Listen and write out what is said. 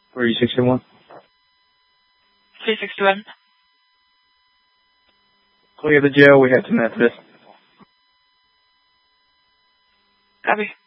361. 361. Clear the jail. We have to Methodist. Copy.